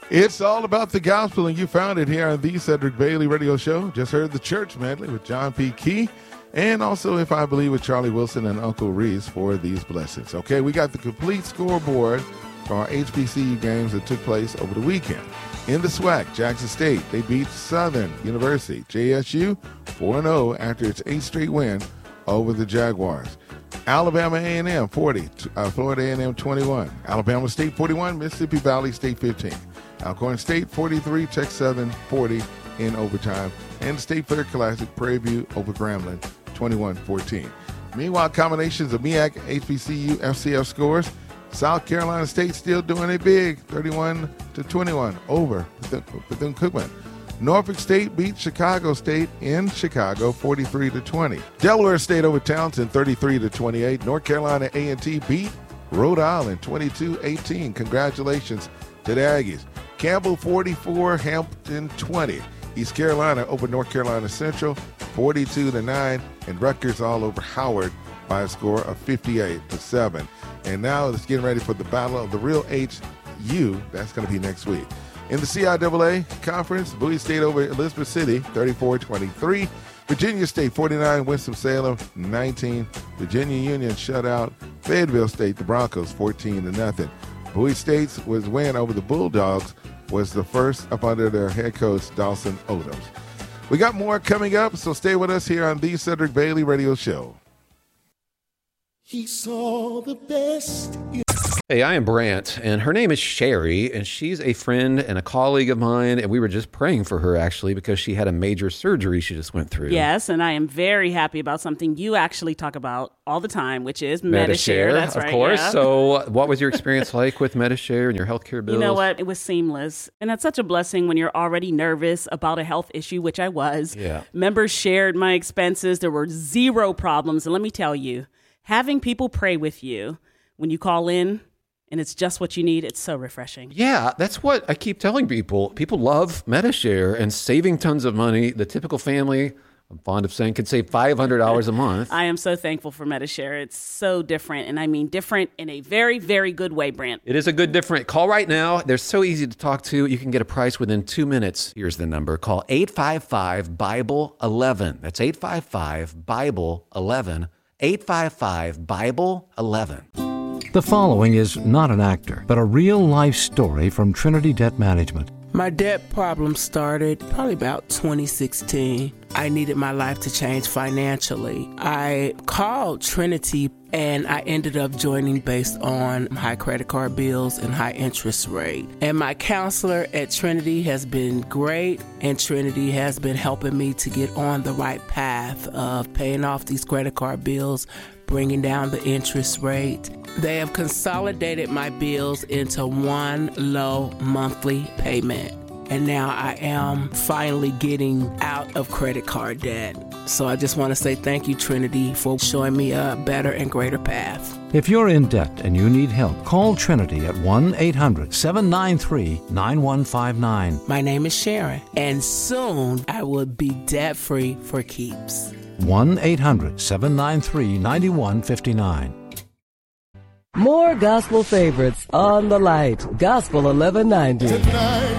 It's all about the gospel, and you found it here on the Cedric Bailey Radio Show. Just heard the church medley with John P. Key, and also If I Believe with Charlie Wilson and Uncle Reese for these blessings. Okay, we got the complete scoreboard for our HBCU games that took place over the weekend. In the SWAC, Jackson State, they beat Southern University, JSU, 4-0 after its 8th straight win over the Jaguars. Alabama A&M 40, Florida A&M 21. Alabama State 41, Mississippi Valley State 15. Alcorn State 43, Texas Southern 40 in overtime. And the State Fair Classic, Prairie View over Grambling 21-14. Meanwhile, combinations of MEAC, HBCU, FCS scores. South Carolina State still doing it big, 31-21 over Bethune-Cookman. Norfolk State beat Chicago State in Chicago 43-20. Delaware State over Townsend 33-28. North Carolina A&T beat Rhode Island 22-18. Congratulations to the Aggies. Campbell 44, Hampton 20. East Carolina over North Carolina Central 42-9, and Rutgers all over Howard by a score of 58-7. And now it's getting ready for the Battle of the Real HU. That's going to be next week. In the CIAA Conference, Bowie State over Elizabeth City, 34-23. Virginia State, 49, Winston-Salem, 19. Virginia Union shut out Fayetteville State, the Broncos, 14-0. Bowie State's win over the Bulldogs was the first up under their head coach, Dawson Odoms. We got more coming up, so stay with us here on the Cedric Bailey Radio Show. He saw the best. Hey, I am Brant, and her name is Sherry, and she's a friend and a colleague of mine, and we were just praying for her, actually, because she had a major surgery she just went through. Yes, and I am very happy about something you actually talk about all the time, which is Medi-Share. That's right, of course. Yeah. So what was your experience like with Medi-Share and your healthcare bills? You know what? It was seamless, and that's such a blessing when you're already nervous about a health issue, which I was. Yeah. Members shared my expenses. There were zero problems, and let me tell you, having people pray with you when you call in, and it's just what you need, it's so refreshing. Yeah, that's what I keep telling people. People love Medi-Share and saving tons of money. The typical family, I'm fond of saying, could save $500 a month. I am so thankful for Medi-Share. It's so different, and I mean different in a very, very good way, Brant. It is a good different. Call right now. They're so easy to talk to. You can get a price within 2 minutes. Here's the number. Call 855-BIBLE-11. That's 855-BIBLE-11. 855-BIBLE-11. The following is not an actor, but a real-life story from Trinity Debt Management. My debt problem started probably about 2016. I needed my life to change financially. I called Trinity and I ended up joining based on high credit card bills and high interest rate. And my counselor at Trinity has been great, and Trinity has been helping me to get on the right path of paying off these credit card bills, bringing down the interest rate. They have consolidated my bills into one low monthly payment. And now I am finally getting out of credit card debt. So I just want to say thank you, Trinity, for showing me a better and greater path. If you're in debt and you need help, call Trinity at 1-800-793-9159. My name is Sharon, and soon I will be debt-free for keeps. 1-800-793-9159. More gospel favorites on the light. Gospel 1190. Tonight.